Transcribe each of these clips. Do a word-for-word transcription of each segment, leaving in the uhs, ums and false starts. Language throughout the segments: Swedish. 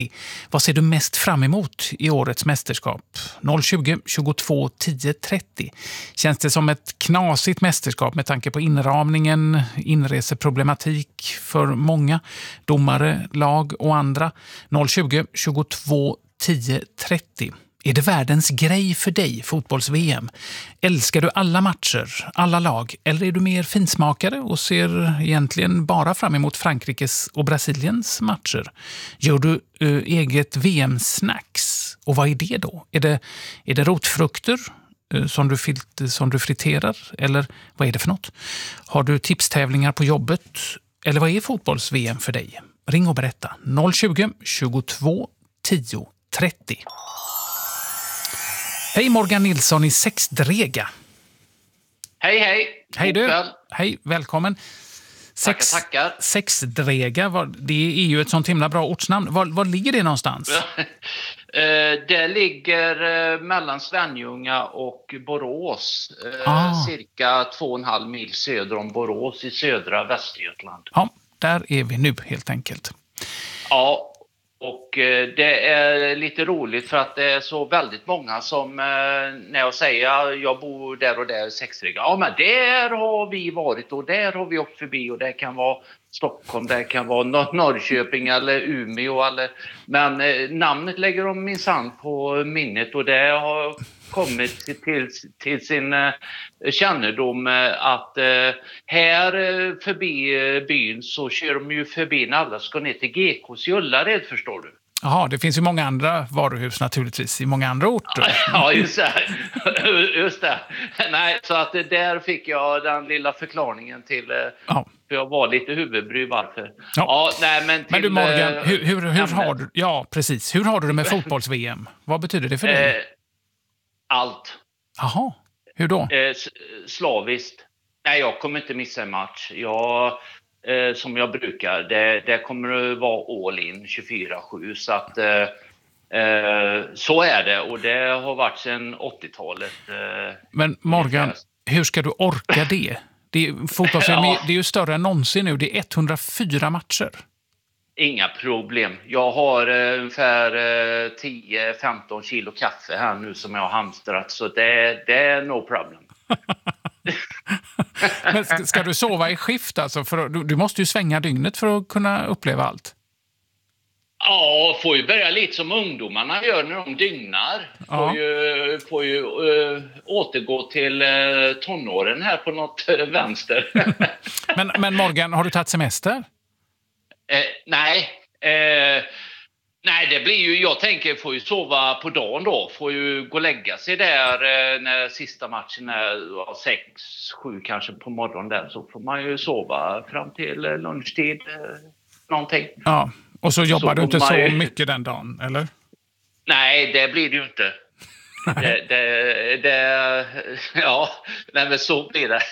Vad ser du mest fram emot i årets mästerskap? noll tjugo, tjugotvå, tio, trettio. Känns det som ett knasigt mästerskap med tanke på inramningen, inreseproblematik för många domare, lag och andra? noll tjugo, tjugotvå, tio, trettio. Är det världens grej för dig, fotbolls-V M? Älskar du alla matcher, alla lag? Eller är du mer finsmakare och ser egentligen bara fram emot Frankrikes och Brasiliens matcher? Gör du uh, eget V M-snacks? Och vad är det då? Är det, är det rotfrukter uh, som, du filt, som du friterar? Eller vad är det för något? Har du tipstävlingar på jobbet? Eller vad är fotbolls-V M för dig? Ring och berätta. noll tjugo, tjugotvå, tio, trettio. Hej Morgan Nilsson i Sexdrega. Hej hej. Hej du. Hej, välkommen. Sex, tackar, tackar. Sexdrega, det är ju ett sånt himla bra ortsnamn. Var, var ligger det någonstans? Det ligger mellan Svenljunga och Borås. Ah. Cirka två och en halv mil söder om Borås i södra Västergötland. Ja, där är vi nu helt enkelt. Ja. Och det är lite roligt för att det är så väldigt många som när jag säger jag bor där och där i Sexdrega. Ja, men där har vi varit och där har vi åkt förbi och det kan vara Stockholm, det kan vara Norrköping eller Umeå. Eller, men namnet lägger de minsann på minnet och det har kommit till, till sin kännedom att här förbi byn så kör de ju förbi när alla ska ner till G K:s i Ullared, förstår du. Jaha, det finns ju många andra varuhus naturligtvis i många andra orter. Ja, just det. Just det. Nej, så att där fick jag den lilla förklaringen till ja. För jag var lite huvudbry varför. Ja. Ja, nej, men, till, men du Morgan, hur, hur, hur har du ja, precis. Hur har du det med fotbolls-V M? Vad betyder det för dig? Eh, allt. Jaha, hur då? Eh, slaviskt. Nej, jag kommer inte missa en match. Jag Eh, som jag brukar. Det, det kommer att vara all in tjugofyra sju så att eh, eh, så är det och det har varit sedan åttiotalet. Eh, Men Morgan, hur ska du orka det? Det är, fotbolls-V M, ja. Det är ju större än någonsin nu. Det är etthundrafyra matcher. Inga problem. Jag har eh, ungefär eh, tio femton kilo kaffe här nu som jag har hamstrat så det, det är no problem. Men ska du sova i skift alltså? För du, du måste ju svänga dygnet för att kunna uppleva allt. Ja, får ju börja lite som ungdomarna gör när de dygnar. Får ja. ju, får ju uh, återgå till uh, tonåren här på något uh, vänster. men, men Morgan, har du tagit semester? Uh, nej, uh, nej det blir ju, jag tänker får ju sova på dagen då. Får ju gå och lägga sig där uh, när sista matchen är uh, sex, sju kanske på morgonen där. Så får man ju sova fram till uh, lunchtid, uh, någonting. Ja. Och så jobbar så du inte så ju... mycket den dagen, eller? Nej, det blir det ju inte. det, det, det, ja, nej, men så blir det.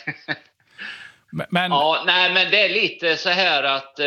Men... Ja, nej, men det är lite så här att eh,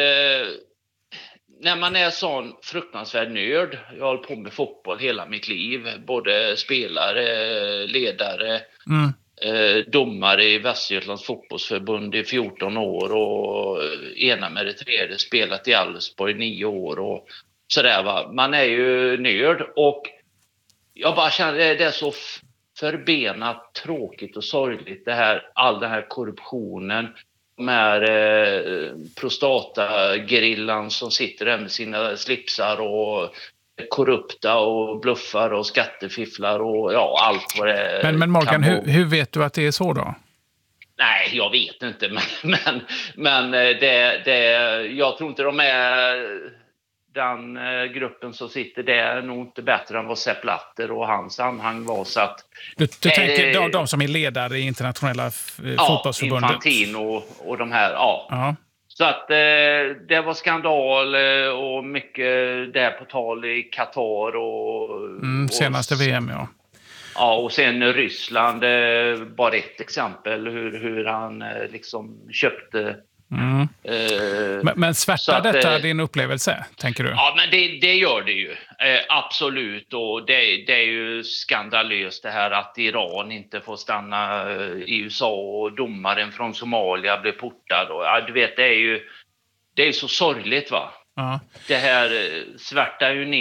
när man är sån fruktansvärd nörd, jag har hållit på med fotboll hela mitt liv, både spelare, ledare, mm. eh, domare i Västergötlands fotbollsförbund i fjorton år och ena med det tredje spelat i Älvsborg i nio år och sådär va. Man är ju nörd och jag bara känner det är så förbenat, tråkigt och sorgligt det här, all den här korruptionen med eh, prostatagerillan som sitter där med sina slipsar och korrupta och bluffar och skattefifflar och ja, allt vad det Men, men Morgan, hur, hur vet du att det är så då? Nej, jag vet inte, men, men, men det, det, jag tror inte de är den gruppen som sitter där är nog inte bättre än vad Sepp Blatter och hans anhang var. Så att, du du äh, tänker de, de som är ledare i internationella f- ja, fotbollsförbundet? Infantino och, och de här, ja. Uh-huh. Så att eh, det var skandal och mycket där på tal i Qatar och... Mm, senaste och, V M, ja. Ja, och sen Ryssland, eh, bara ett exempel hur, hur han eh, liksom köpte... Mm. Eh, men, men svärtar att, detta eh, din upplevelse, tänker du? Ja, men det, det gör det ju. Eh, absolut. Och det, det är ju skandalöst det här att Iran inte får stanna i U S A och domaren från Somalia blir portad. Och, ja, du vet, det är ju det är så sorgligt va. Ja. Det här eh, svärtar ju ner